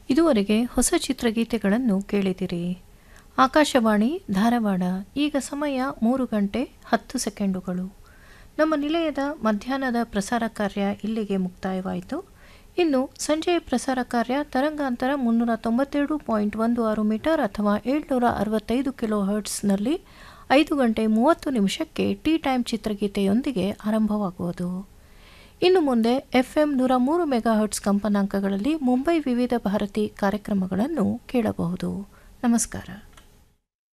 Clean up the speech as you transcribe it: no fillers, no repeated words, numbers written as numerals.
ಇದುವರೆಗೆ ಹೊಸ ಚಿತ್ರಗೀತೆಗಳನ್ನು ಕೇಳಿದಿರಿ. ಆಕಾಶವಾಣಿ ಧಾರವಾಡ. ಈಗ ಸಮಯ 3:10. ನಮ್ಮ ನಿಲಯದ ಮಧ್ಯಾಹ್ನದ ಪ್ರಸಾರ ಕಾರ್ಯ ಇಲ್ಲಿಗೆ ಮುಕ್ತಾಯವಾಯಿತು. ಇನ್ನು ಸಂಜೆಯ ಪ್ರಸಾರ ಕಾರ್ಯ ತರಂಗಾಂತರ 392.16 ಮೀಟರ್ ಅಥವಾ 765 ಕಿಲೋ ಹರ್ಟ್ಸ್ನಲ್ಲಿ 5:30 ಟೀ ಟೈಮ್ ಚಿತ್ರಗೀತೆಯೊಂದಿಗೆ ಆರಂಭವಾಗುವುದು. ಇನ್ನು ಮುಂದೆ FM 103 ಮೆಗಾಹರ್ಟ್ಸ್ ಕಂಪನಾಂಕಗಳಲ್ಲಿ ಮುಂಬೈ ವಿವಿಧ ಭಾರತಿ ಕಾರ್ಯಕ್ರಮಗಳನ್ನು ಕೇಳಬಹುದು. ನಮಸ್ಕಾರ.